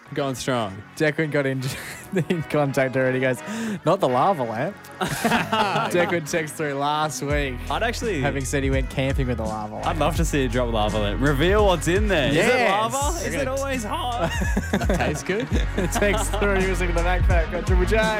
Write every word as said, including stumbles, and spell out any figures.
Going strong. Declan got in, in contact already. He goes, not the lava lamp. Declan texted through last week, I'd actually... having said he went camping with the lava lamp. I'd love to see a drop lava lamp. Reveal what's in there. Is it Yes. lava? Is it always hot? Tastes good. Text through using the backpack on Triple J.